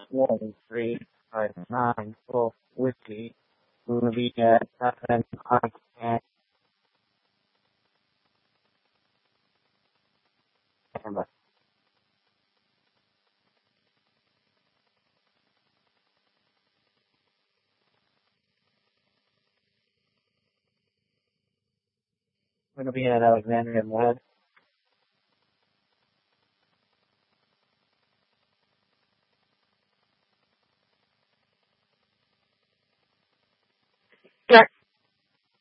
1359 Wolf Whiskey, movie at 7 and camera. Going to be at Alexandria Wood.